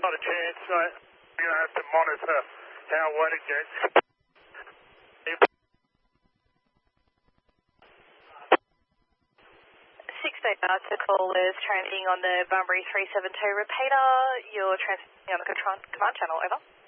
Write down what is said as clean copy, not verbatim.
Not a chance. You're going to have to monitor how wet it gets. 16 minutes, the call is transmitting on the Bunbury 372 repeater. You're transmitting on the command channel, over.